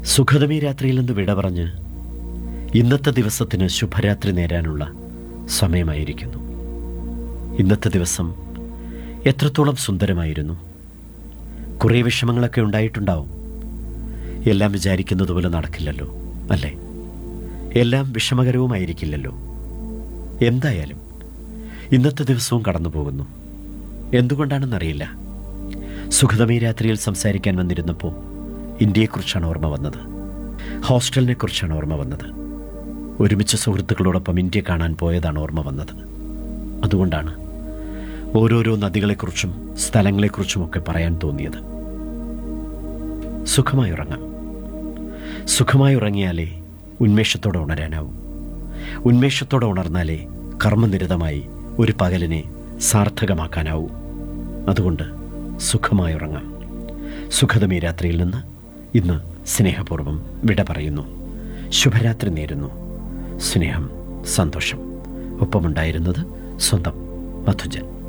സുഖതമീ രാത്രിയിൽ നിന്ന് വിട പറഞ്ഞ് ഇന്നത്തെ ദിവസത്തിന് ശുഭരാത്രി നേരാനുള്ള സമയമായിരിക്കുന്നു. ഇന്നത്തെ ദിവസം എത്രത്തോളം സുന്ദരമായിരുന്നു. കുറേ വിഷമങ്ങളൊക്കെ ഉണ്ടായിട്ടുണ്ടാവും. എല്ലാം വിചാരിക്കുന്നത് പോലെ നടക്കില്ലല്ലോ, അല്ലേ? എല്ലാം വിഷമകരവുമായിരിക്കില്ലല്ലോ. എന്തായാലും ഇന്നത്തെ ദിവസവും കടന്നു പോകുന്നു. എന്തുകൊണ്ടാണെന്നറിയില്ല. സുഖതമീ രാത്രിയിൽ സംസാരിക്കാൻ വന്നിരുന്നപ്പോൾ ഇന്ത്യയെക്കുറിച്ചാണ് ഓർമ്മ വന്നത്. ഹോസ്റ്റലിനെക്കുറിച്ചാണ് ഓർമ്മ വന്നത്. ഒരുമിച്ച് സുഹൃത്തുക്കളോടൊപ്പം ഇന്ത്യ കാണാൻ പോയതാണ് ഓർമ്മ വന്നത്. അതുകൊണ്ടാണ് ഓരോരോ നദികളെക്കുറിച്ചും സ്ഥലങ്ങളെക്കുറിച്ചുമൊക്കെ പറയാൻ തോന്നിയത്. സുഖമായി ഉറങ്ങാം. സുഖമായി ഉറങ്ങിയാലേ ഉന്മേഷത്തോടെ ഉണരാനാവൂ. ഉന്മേഷത്തോടെ ഉണർന്നാലേ കർമ്മനിരതമായി ഒരു പകലിനെ സാർത്ഥകമാക്കാനാവൂ. അതുകൊണ്ട് സുഖമായി ഉറങ്ങാം. സുഖതമീ രാത്രിയിൽ നിന്ന് ഇന്ന് സ്നേഹപൂർവ്വം വിട പറയുന്നു. ശുഭരാത്രി നേരുന്നു. സ്നേഹം, സന്തോഷം. ഒപ്പമുണ്ടായിരുന്നത് സ്വന്തം മധുജൻ.